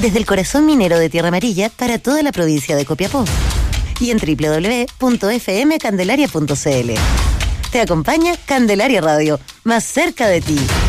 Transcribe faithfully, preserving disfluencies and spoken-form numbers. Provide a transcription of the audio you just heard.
Desde el corazón minero de Tierra Amarilla para toda la provincia de Copiapó. Y en doble u doble u doble u punto f m candelaria punto c l. Te acompaña Candelaria Radio, más cerca de ti.